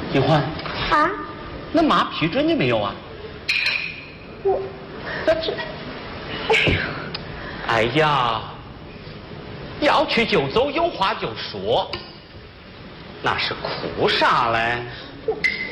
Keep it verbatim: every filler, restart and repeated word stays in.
金欢啊， 那妈批准你没有啊？ 我， 这这，哎呀，哎呀，要去就走，有话就说，那是哭啥嘞？